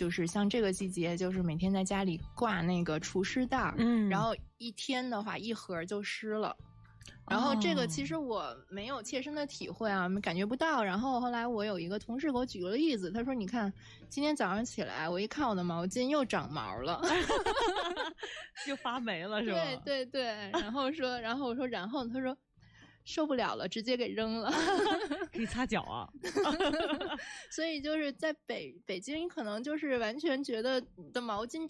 就是像这个季节，就是每天在家里挂那个除湿袋，然后一天的话一盒就湿了。然后这个其实我没有切身的体会啊，感觉不到。然后后来我有一个同事给我举个例子，他说：“你看，今天早上起来，我一看我的毛巾又长毛了， 又发霉了，是吧？” 对对对。然后我说，他说受不了了，直接给扔了。 可以擦脚啊。 所以就是在北京，可能就是完全觉得你的毛巾